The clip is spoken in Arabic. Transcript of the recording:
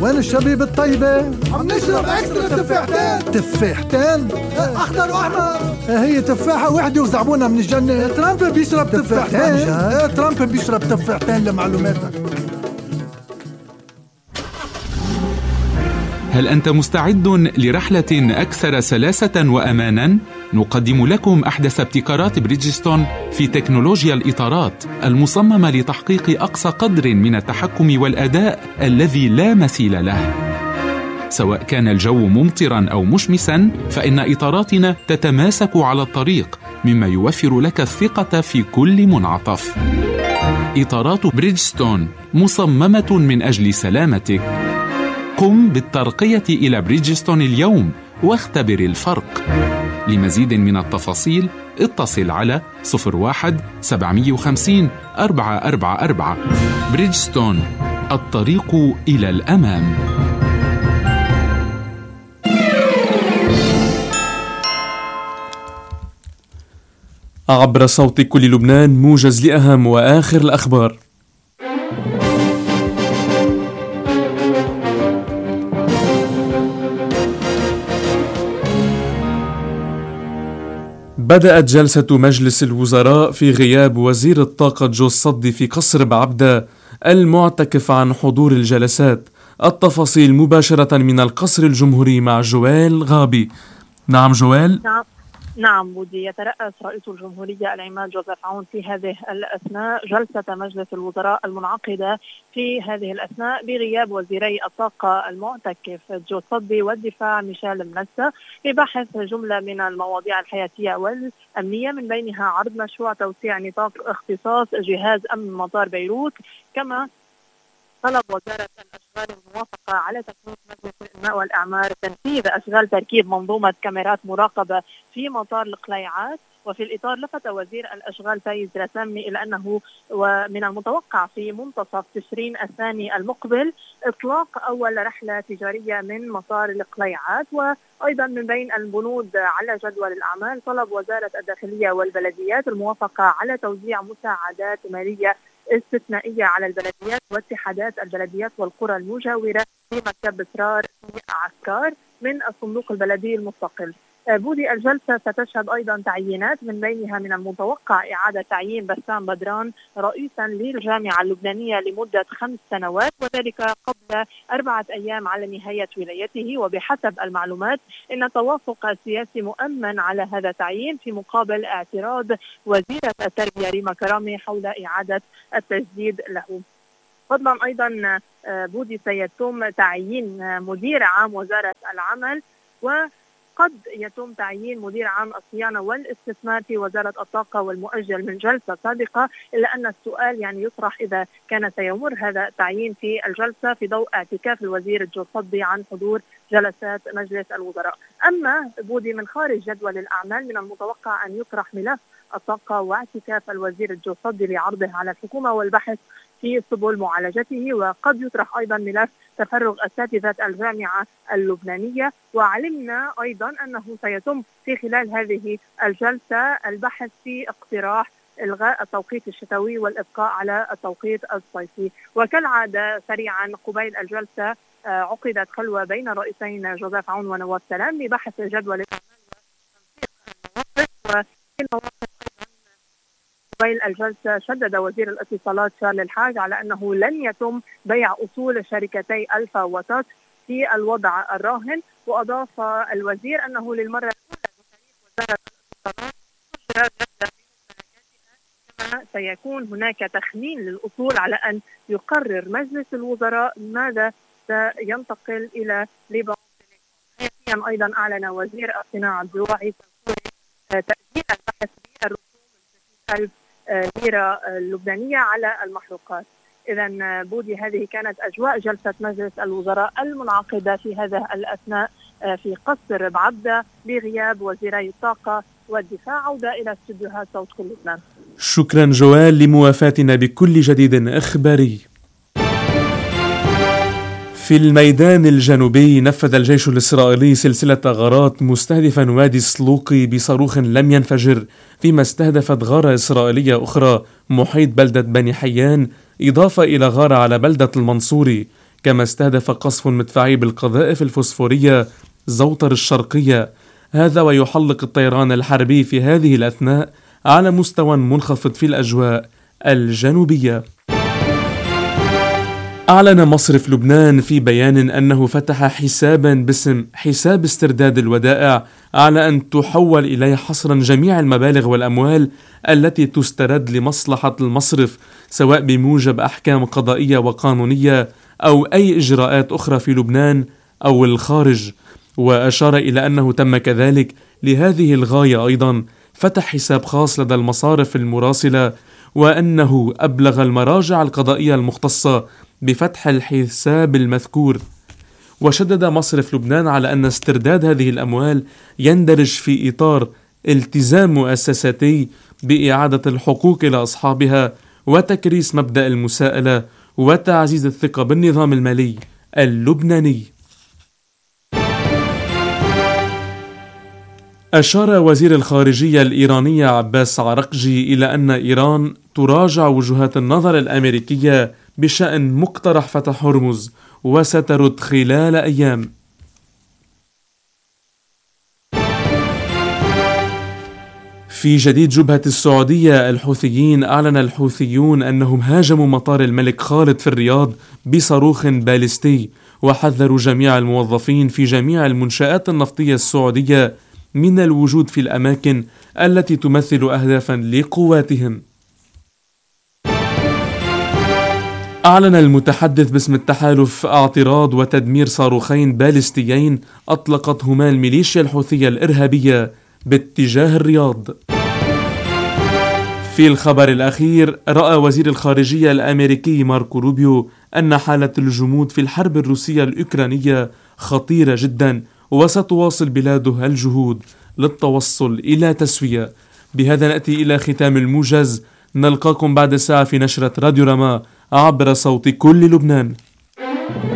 وين الشبيب الطيبة؟ عم نشرب اكسترا تفاحتين. تفاحتين؟ اخضر واحمر. هي تفاحة واحدة وزعبونا من الجنة. ترامب بيشرب تفاحتين. ترامب بيشرب تفاحتين لمعلوماتك. هل أنت مستعد لرحلة أكثر سلاسة وأماناً؟ نقدم لكم أحدث ابتكارات بريدجستون في تكنولوجيا الإطارات المصممة لتحقيق أقصى قدر من التحكم والأداء الذي لا مثيل له. سواء كان الجو ممطراً أو مشمساً، فإن إطاراتنا تتماسك على الطريق، مما يوفر لك الثقة في كل منعطف. إطارات بريدجستون مصممة من أجل سلامتك. قم بالترقية إلى بريدجستون اليوم واختبر الفرق. لمزيد من التفاصيل اتصل على 01-750-444. بريدجستون، الطريق إلى الأمام. عبر صوت كل لبنان موجز لأهم وآخر الأخبار. بدأت جلسة مجلس الوزراء في غياب وزير الطاقة جو الصدي في قصر بعبدة المعتكف عن حضور الجلسات. التفاصيل مباشرة من القصر الجمهوري مع جوال غابي. نعم جوال. نعم بودي. يترأس رئيس الجمهورية العماد جوزيف عون في هذه الأثناء جلسة مجلس الوزراء المنعقدة في هذه الأثناء بغياب وزيري الطاقة المعتكف جو الصدي والدفاع ميشيل منسى لبحث جملة من المواضيع الحياتية والأمنية، من بينها عرض مشروع توسيع نطاق اختصاص جهاز أمن مطار بيروت. كما طلب وزارة الأشغال الموافقة على تكليف مجلس الإنماء والإعمار تنفيذ أشغال تركيب منظومة كاميرات مراقبة في مطار القليعات. وفي الإطار لفت وزير الأشغال فايز رسامي إلى أنه ومن المتوقع في منتصف تشرين الثاني المقبل إطلاق أول رحلة تجارية من مطار القليعات. وأيضا من بين البنود على جدول الأعمال طلب وزارة الداخلية والبلديات الموافقة على توزيع مساعدات مالية استثنائية على البلديات واتحادات البلديات والقرى المجاورة في مكتب إصرار في عسكر من الصندوق البلدي المستقل. بودي الجلسة ستشهد أيضا تعيينات، من بينها من المتوقع إعادة تعيين بسام بدران رئيسا للجامعة اللبنانية لمدة 5 سنوات، وذلك قبل 4 أيام على نهاية ولايته. وبحسب المعلومات إن التوافق السياسي مؤمن على هذا التعيين في مقابل اعتراض وزيرة التربية ريما كرامي حول إعادة التجديد له. فضلا أيضا بودي سيتم تعيين مدير عام وزارة العمل، وقد يتم تعيين مدير عام الصيانة والاستثمار في وزارة الطاقة والمؤجل من جلسة سابقة، إلا أن السؤال يطرح إذا كان سيمر هذا التعيين في الجلسة في ضوء اعتكاف الوزير جو الصدي عن حضور جلسات مجلس الوزراء. أما بودي من خارج جدول الأعمال من المتوقع أن يطرح ملف الطاقة واعتكاف الوزير جو الصدي لعرضه على الحكومة والبحث في سبل معالجته، وقد يطرح أيضا ملف تفرغ أساتذة الجامعة اللبنانية. وعلمنا أيضا أنه سيتم في خلال هذه الجلسة البحث في اقتراح إلغاء التوقيت الشتوي والإبقاء على التوقيت الصيفي. وكالعادة سريعا قبيل الجلسة عقدت خلوة بين الرئيسين جوزيف عون ونواف سلام لبحث جدول الأعمال قبيل الجلسة. شدد وزير الاتصالات شارل الحاج على أنه لن يتم بيع أصول شركتي ألفا وتات في الوضع الراهن. وأضاف الوزير أنه للمرة الأولى وزارة الاتصالات كما سيكون هناك تخمين للأصول على أن يقرر مجلس الوزراء ماذا سينتقل إلى ليبا. حيثيا أيضا أعلن وزير الصناعة الزراعي تأجيل البحث في الرسوم 600,000 ليرة اللبنانية على المحروقات. إذن بودي هذه كانت أجواء جلسة مجلس الوزراء المنعقدة في هذا الأثناء في قصر بعبدة بغياب وزيري الطاقة والدفاع. عودة إلى استديوهات صوت كل لبنان. شكرا جوال لموافاتنا بكل جديد إخباري. في الميدان الجنوبي نفذ الجيش الإسرائيلي سلسلة غارات مستهدفا وادي السلوقي بصاروخ لم ينفجر، فيما استهدفت غارة إسرائيلية أخرى محيط بلدة بني حيان، إضافة إلى غارة على بلدة المنصوري. كما استهدف قصف مدفعي بالقذائف الفوسفورية زوطر الشرقية، هذا ويحلق الطيران الحربي في هذه الأثناء على مستوى منخفض في الأجواء الجنوبية. أعلن مصرف لبنان في بيان أنه فتح حسابا باسم حساب استرداد الودائع على أن تحول إليه حصرا جميع المبالغ والأموال التي تسترد لمصلحة المصرف، سواء بموجب أحكام قضائية وقانونية أو أي إجراءات أخرى في لبنان أو الخارج. وأشار إلى أنه تم كذلك لهذه الغاية أيضا فتح حساب خاص لدى المصارف المراسلة، وأنه أبلغ المراجع القضائية المختصة بفتح الحساب المذكور. وشدد مصرف لبنان على أن استرداد هذه الأموال يندرج في إطار التزام مؤسساتي بإعادة الحقوق إلى أصحابها وتكريس مبدأ المساءلة وتعزيز الثقة بالنظام المالي اللبناني. أشار وزير الخارجية الإيرانية عباس عرقجي إلى أن إيران تراجع وجهات النظر الأمريكية بشأن مقترح فتح هرمز وسترد خلال أيام. في جديد جبهة السعودية، الحوثيين أعلن الحوثيون أنهم هاجموا مطار الملك خالد في الرياض بصاروخ باليستي، وحذروا جميع الموظفين في جميع المنشآت النفطية السعودية من الوجود في الأماكن التي تمثل أهدافا لقواتهم. أعلن المتحدث باسم التحالف اعتراض وتدمير صاروخين باليستيين أطلقتهما الميليشيا الحوثية الإرهابية باتجاه الرياض. في الخبر الأخير، رأى وزير الخارجية الأمريكي ماركو روبيو أن حالة الجمود في الحرب الروسية الأوكرانية خطيرة جدا، وستواصل بلاده الجهود للتوصل إلى تسوية. بهذا نأتي إلى ختام الموجز، نلقاكم بعد ساعة في نشرة راديو رما عبر صوت كل لبنان.